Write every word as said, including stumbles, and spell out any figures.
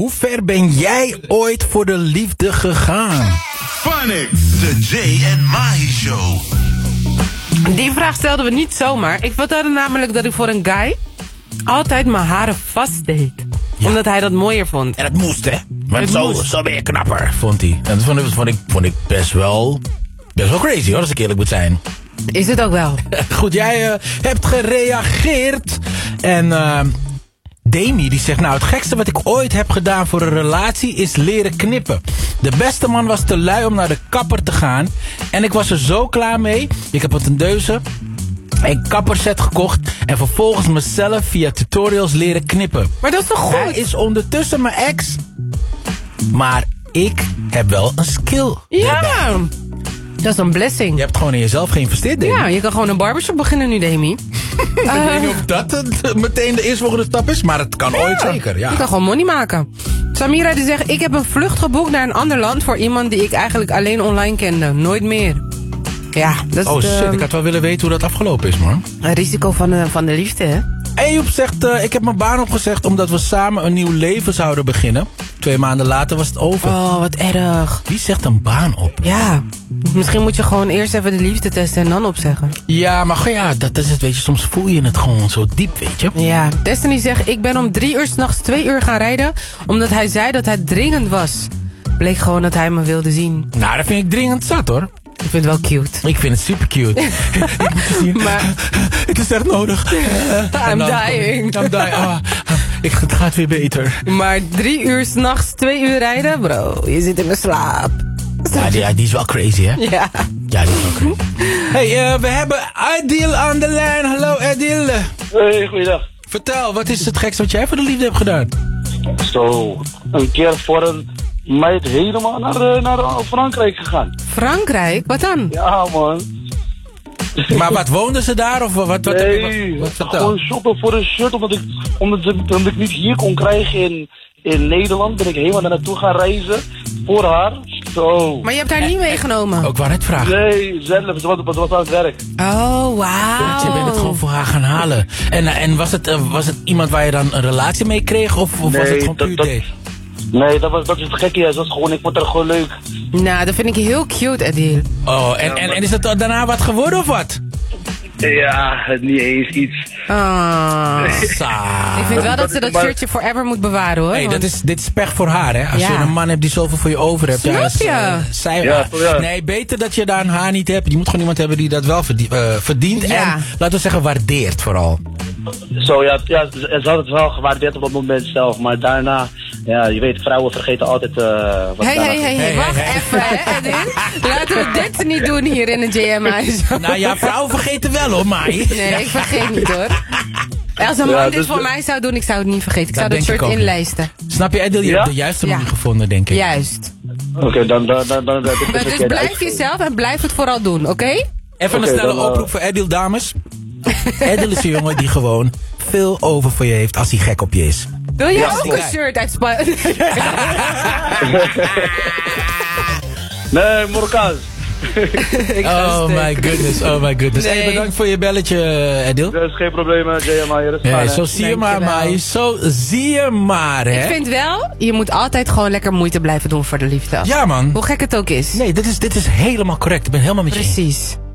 hoe ver ben jij ooit voor de liefde gegaan? Phonics, de Jay en Mahi Show. Die vraag stelden we niet zomaar. Ik vertelde namelijk dat ik voor een guy altijd mijn haren vastdeed. Ja. Omdat hij dat mooier vond. En het moest, hè? Want Het zo, moest. zo ben je knapper, vond hij. En dat vond ik, vond, ik, vond ik best wel, best wel crazy, hoor, als ik eerlijk moet zijn. Is het ook wel. Goed, jij uh, hebt gereageerd. En uh, Demi die zegt, nou, het gekste wat ik ooit heb gedaan voor een relatie is leren knippen. De beste man was te lui om naar de kapper te gaan. En ik was er zo klaar mee. Ik heb een tendeuze, een kapperset gekocht en vervolgens mezelf via tutorials leren knippen. Maar dat is toch goed? Hij is ondertussen mijn ex, maar ik heb wel een skill. Ja, erbij. dat is een blessing. Je hebt gewoon in jezelf geïnvesteerd, Demi. Ja, je kan gewoon een barbershop beginnen nu, Demi. Ik weet niet of dat het, meteen de eerstvolgende stap is, maar het kan Ja, ooit zeker. Ja. Je kan gewoon money maken. Samira die zegt, ik heb een vlucht geboekt naar een ander land voor iemand die ik eigenlijk alleen online kende. Nooit meer. Ja, dat is Oh het, shit, uh, ik had wel willen weten hoe dat afgelopen is, man. een risico van de, van de liefde, hè? Ejoep zegt, uh, ik heb mijn baan opgezegd omdat we samen een nieuw leven zouden beginnen. Twee maanden later was het over. Oh, wat erg. Wie zegt een baan op? Ja, misschien moet je gewoon eerst even de liefde testen en dan opzeggen. Ja, maar goh, ja, dat is het, weet je. Soms voel je het gewoon zo diep, weet je. Ja, Destiny zegt, ik ben om drie uur 's nachts twee uur gaan rijden, omdat hij zei dat het dringend was. Bleek gewoon dat hij me wilde zien. Nou, dat vind ik dringend zat, hoor. Ik vind het wel cute. Ik vind het super cute. Ik moet je zien. Maar Het is echt nodig. I'm dying. I'm dying. Ah, ik, het gaat weer beter. Maar drie uur 's nachts twee uur rijden, bro, je zit in mijn slaap. Ja, die, ja, die is wel crazy, hè? Ja. Ja, die is wel crazy. Hey, uh, we hebben Adil aan de lijn. Hallo, Adil. Hey, goeiedag. Vertel, wat is het gekste wat jij voor de liefde hebt gedaan? Zo, een keer voor een meid helemaal naar, uh, naar uh, Frankrijk gegaan. Frankrijk? Wat dan? Ja, man. Maar wat, woonden ze daar? Of wat, wat, wat, Nee, wat, wat vertel? gewoon shoppen voor een shirt, omdat ik, omdat, ik, omdat ik niet hier kon krijgen in, in Nederland, ben ik helemaal naar naartoe gaan reizen voor haar. Zo. Maar je hebt haar niet meegenomen? Ook waar het vragen. Nee, zelf, wat, wat was aan het werk. Oh, wauw. Je bent het gewoon voor haar gaan halen. En, uh, en was, het, uh, was het iemand waar je dan een relatie mee kreeg? Of, of was Nee, het gewoon dat- puur dat- date? Nee, dat, was, dat is het gekke, ja. Dat was gewoon, ik vond haar gewoon leuk. Nou, dat vind ik heel cute, Adil. Oh, en, en, en is het daarna wat geworden of wat? Ja, niet eens iets. Ah. Sa. Ik vind wel dat ze dat maar- shirtje forever moet bewaren, hoor. Hey, dat want- is, dit is pech voor haar, hè? Als Ja. je een man hebt die zoveel voor je over hebt. Snap is, je? uh, zij, Ja, ja. Nee, beter dat je daar een haar niet hebt. Je moet gewoon iemand hebben die dat wel verdient, uh, verdient Ja. en, laten we zeggen, waardeert vooral. Zo, ja, ja, ze had het wel gewaardeerd op dat moment zelf, maar daarna, ja, je weet, vrouwen vergeten altijd uh, wat Hey, daarna- hey, hey, hey, Hey, wacht hey, hey. even, hè, Adil. Laten we dit niet doen hier in de J M I. Nou ja, vrouwen vergeten wel, hoor, maar. Nee, ik vergeet niet, hoor. Als een man Ja, dit dus- voor mij zou doen, ik zou het niet vergeten. Ik zou Dat dat denk shirt ik ook niet. inlijsten. Snap je, Edil? Je Ja? hebt de juiste Ja. manier gevonden, denk ik. Juist. Oké, dan, dan, dan, dan, dan, Maar dus blijf jezelf en blijf het vooral doen, oké? Even Oké, een snelle dan, uh, oproep voor Edil, dames. Edil is een jongen die gewoon veel over voor je heeft als hij gek op je is. Wil je Ja, ook kijk. een shirt uit Spanje? Nee, Marokkaans. Oh my goodness, oh my goodness. Nee. Hey, bedankt voor je belletje, Edil. Dat is geen probleem, J M I, dat is Ja, fijn, hè. zo zie je maar, Dankjewel. maar. Zo zie je maar, hè. Ik vind wel, je moet altijd gewoon lekker moeite blijven doen voor de liefde. Ja, man. Hoe gek het ook is. Nee, dit is, dit is helemaal correct. Ik ben helemaal met je eens. Precies.